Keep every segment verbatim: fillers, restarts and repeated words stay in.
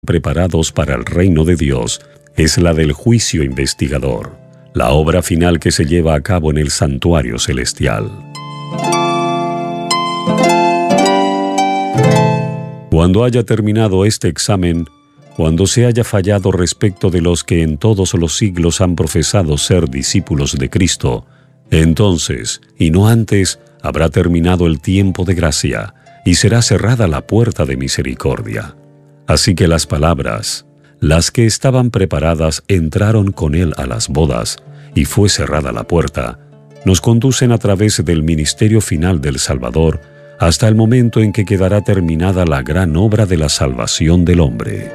preparados para el reino de Dios es la del juicio investigador, la obra final que se lleva a cabo en el santuario celestial. Cuando haya terminado este examen, cuando se haya fallado respecto de los que en todos los siglos han profesado ser discípulos de Cristo, entonces, y no antes, habrá terminado el tiempo de gracia, y será cerrada la puerta de misericordia. Así que las palabras, las que estaban preparadas entraron con él a las bodas, y fue cerrada la puerta, nos conducen a través del ministerio final del Salvador hasta el momento en que quedará terminada la gran obra de la salvación del hombre.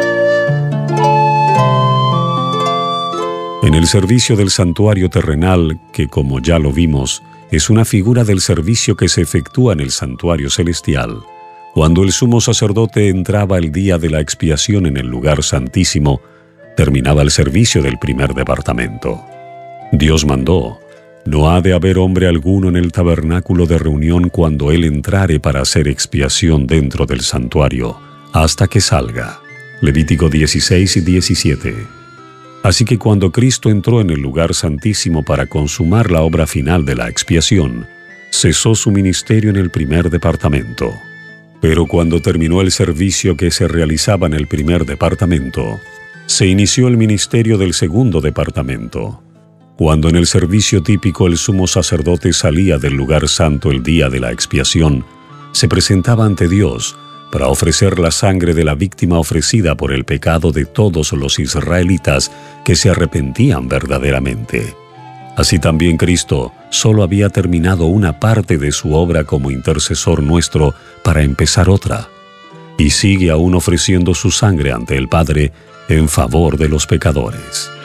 En el servicio del santuario terrenal, que como ya lo vimos, es una figura del servicio que se efectúa en el santuario celestial, cuando el sumo sacerdote entraba el día de la expiación en el lugar santísimo, terminaba el servicio del primer departamento. Dios mandó: no ha de haber hombre alguno en el tabernáculo de reunión cuando él entrare para hacer expiación dentro del santuario, hasta que salga. Levítico dieciséis y diecisiete. Así que cuando Cristo entró en el lugar santísimo para consumar la obra final de la expiación, cesó su ministerio en el primer departamento. Pero cuando terminó el servicio que se realizaba en el primer departamento, se inició el ministerio del segundo departamento. Cuando en el servicio típico el sumo sacerdote salía del lugar santo el día de la expiación, se presentaba ante Dios para ofrecer la sangre de la víctima ofrecida por el pecado de todos los israelitas que se arrepentían verdaderamente. Así también Cristo solo había terminado una parte de su obra como intercesor nuestro para empezar otra, y sigue aún ofreciendo su sangre ante el Padre en favor de los pecadores.